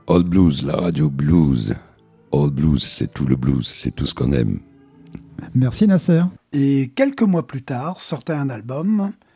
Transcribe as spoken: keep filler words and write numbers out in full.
Old Blues, la radio blues. Old Blues, c'est tout le blues, c'est tout ce qu'on aime. Merci Nasser. Et quelques mois plus tard, sortait un album